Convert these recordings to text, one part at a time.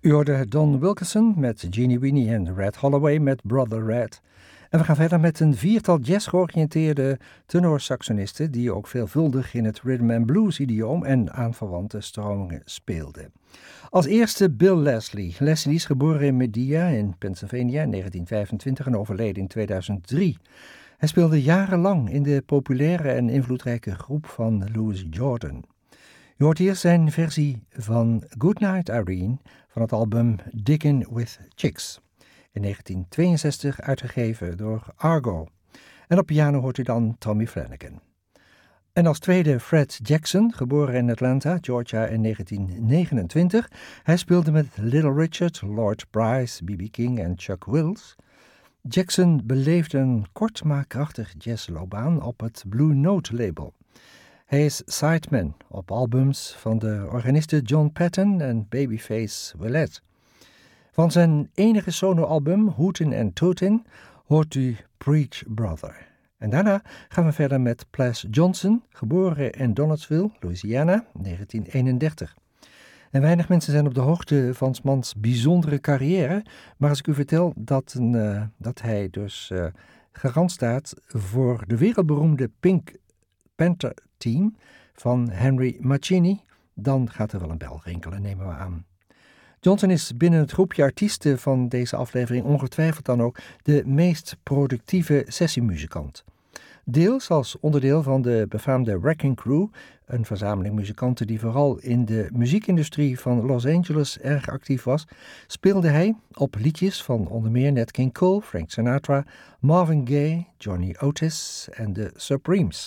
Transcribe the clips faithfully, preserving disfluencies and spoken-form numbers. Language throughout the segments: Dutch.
U hoorde Don Wilkinson met Jeannie Weenie en Red Holloway met Brother Red. En we gaan verder met een viertal jazz-georiënteerde tenorsaxonisten die ook veelvuldig in het rhythm and blues idioom en aanverwante stromingen speelden. Als eerste Bill Leslie. Leslie is geboren in Medea in Pennsylvania in negentien vijfentwintig en overleden in tweeduizend drie. Hij speelde jarenlang in de populaire en invloedrijke groep van Louis Jordan. Je hoort hier zijn versie van Goodnight Irene van het album Diggin' with Chicks, in negentien tweeënzestig uitgegeven door Argo. En op piano hoort u dan Tommy Flanagan. En als tweede Fred Jackson, geboren in Atlanta, Georgia in negentien negenentwintig. Hij speelde met Little Richard, Lord Bryce, B B King en Chuck Wills. Jackson beleefde een kort maar krachtig jazzloopbaan op het Blue Note label. Hij is sideman op albums van de organisten John Patton en Babyface Willette. Van zijn enige soloalbum Hootin' and Tootin' hoort u Preach Brother. En daarna gaan we verder met Ples Johnson, geboren in Donaldsville, Louisiana, negentien eenendertig. En weinig mensen zijn op de hoogte van 's mans bijzondere carrière, maar als ik u vertel dat, een, uh, dat hij dus uh, garant staat voor de wereldberoemde Pink Panther Team van Henry Mancini, dan gaat er wel een bel rinkelen, nemen we aan. Johnson is binnen het groepje artiesten van deze aflevering ongetwijfeld dan ook de meest productieve sessiemuzikant. Deels als onderdeel van de befaamde Wrecking Crew, een verzameling muzikanten die vooral in de muziekindustrie van Los Angeles erg actief was, speelde hij op liedjes van onder meer Nat King Cole, Frank Sinatra, Marvin Gaye, Johnny Otis en de Supremes.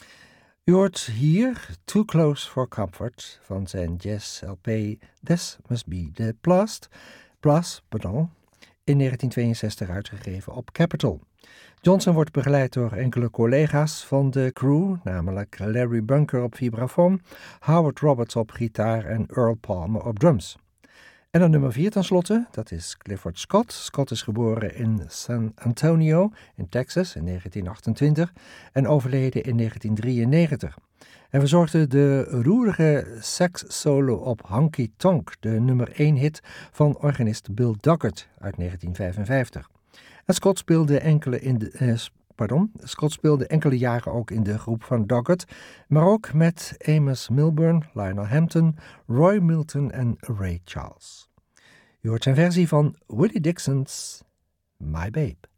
U hoort hier Too Close for Comfort van zijn jazz-L P This Must Be the Blast, Blast, pardon, in negentien tweeënzestig uitgegeven op Capitol. Johnson wordt begeleid door enkele collega's van de crew, namelijk Larry Bunker op vibrafoon, Howard Roberts op gitaar en Earl Palmer op drums. En dan nummer vier tenslotte, dat is Clifford Scott. Scott is geboren in San Antonio in Texas in negentien achtentwintig en overleden in negentien drieënnegentig. Hij verzorgde de roerige sax-solo op Honky Tonk, de nummer één hit van organist Bill Doggett uit negentien vijfenvijftig. En Scott speelde enkele, in de, eh, pardon, Scott speelde enkele jaren ook in de groep van Doggett, maar ook met Amos Milburn, Lionel Hampton, Roy Milton en Ray Charles. Je hoort zijn versie van Willie Dixon's My Babe.